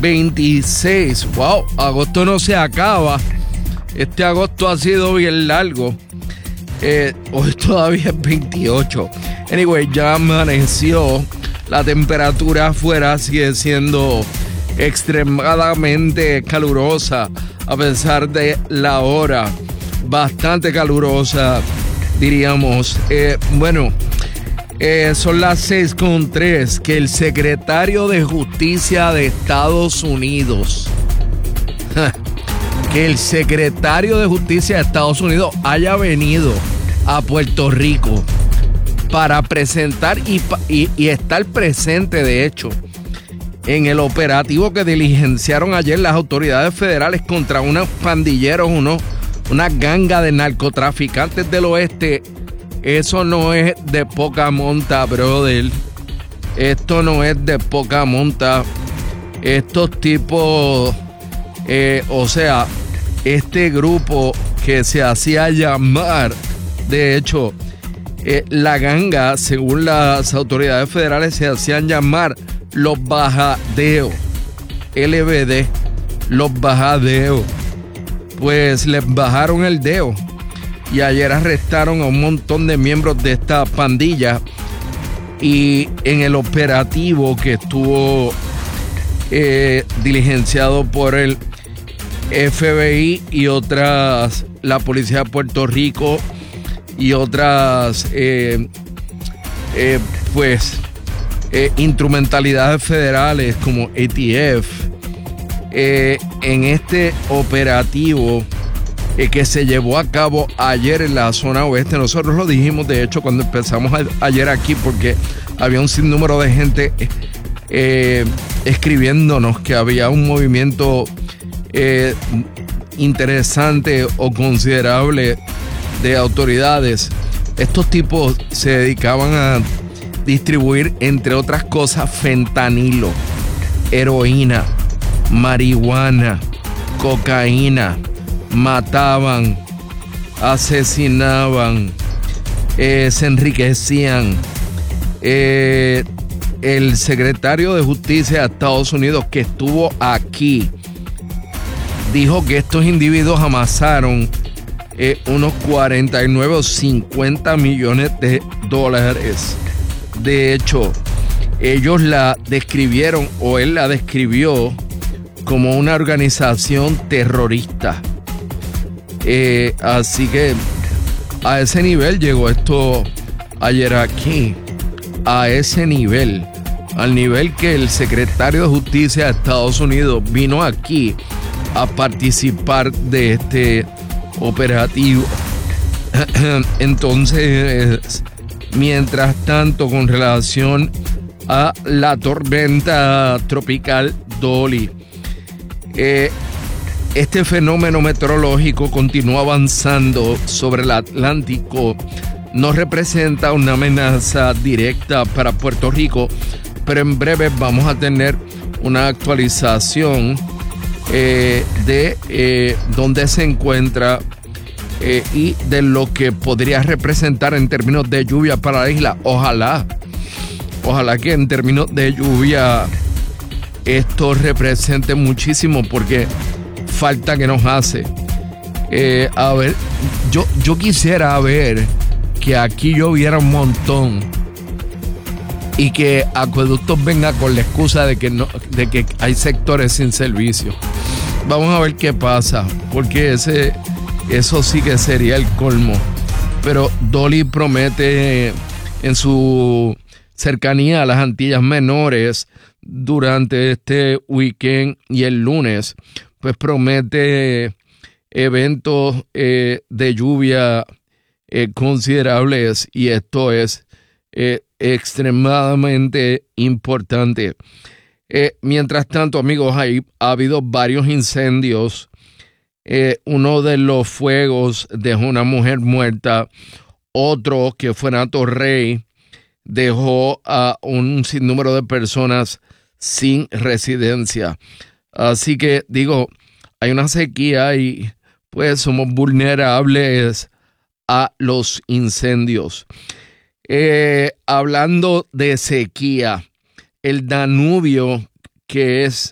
26. Wow, agosto no se acaba. Este agosto ha sido bien largo. Hoy todavía es 28. Anyway, ya amaneció. La temperatura afuera sigue siendo extremadamente calurosa a pesar de la hora. Bastante calurosa, diríamos. Son las 6:03 que el secretario de Justicia de Estados Unidos haya venido a Puerto Rico para presentar y estar presente, de hecho, en el operativo que diligenciaron ayer las autoridades federales contra unos pandilleros, una ganga de narcotraficantes del oeste. Eso no es de poca monta, brother. Esto no es de poca monta. Estos tipos, este grupo que se hacía llamar, de hecho, la ganga, según las autoridades federales, se hacían llamar los bajadeos, LBD, los bajadeos. Pues les bajaron el deo y ayer arrestaron a un montón de miembros de esta pandilla, y en el operativo que estuvo diligenciado por el FBI y otras, la Policía de Puerto Rico y otras instrumentalidades federales como ATF, en este operativo que se llevó a cabo ayer en la zona oeste. Nosotros lo dijimos, de hecho, cuando empezamos ayer aquí, porque había un sinnúmero de gente escribiéndonos que había un movimiento interesante o considerable de autoridades. Estos tipos se dedicaban a distribuir, entre otras cosas, fentanilo, heroína, marihuana, cocaína. Mataban, asesinaban, se enriquecían. El secretario de Justicia de Estados Unidos, que estuvo aquí, dijo que estos individuos amasaron unos 49 o 50 millones de dólares. De hecho, ellos la describieron, o él la describió, como una organización terrorista. Así que a ese nivel llegó esto ayer aquí, a ese nivel, al nivel que el secretario de Justicia de Estados Unidos vino aquí a participar de este operativo. Entonces, mientras tanto, con relación a la tormenta tropical Dolly, este fenómeno meteorológico continúa avanzando sobre el Atlántico. No representa una amenaza directa para Puerto Rico, pero en breve vamos a tener una actualización de dónde se encuentra y de lo que podría representar en términos de lluvia para la isla. Ojalá que en términos de lluvia esto represente muchísimo, porque falta que nos hace. A ver, yo quisiera ver que aquí lloviera un montón y que Acueductos venga con la excusa de que hay sectores sin servicio. Vamos a ver qué pasa, porque eso sí que sería el colmo. Pero Dolly promete, en su cercanía a las Antillas Menores durante este weekend y el lunes, pues promete eventos de lluvia considerables, y esto es extremadamente importante. Mientras tanto, amigos, ha habido varios incendios. Uno de los fuegos dejó una mujer muerta. Otro, que fue en Atorrey, dejó a un sinnúmero de personas sin residencia. Así que digo, hay una sequía y pues somos vulnerables a los incendios. Hablando de sequía, el Danubio, que es